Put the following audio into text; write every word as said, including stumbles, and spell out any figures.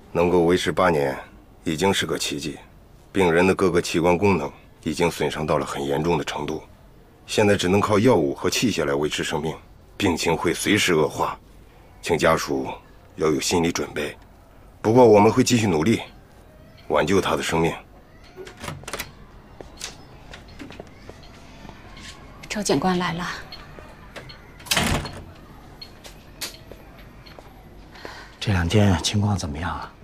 能够维持八年，已经是个奇迹。病人的各个器官功能已经损伤到了很严重的程度，现在只能靠药物和器械来维持生命，病情会随时恶化，请家属要有心理准备。不过我们会继续努力，挽救他的生命。 周警官来了。 这两天情况怎么样啊？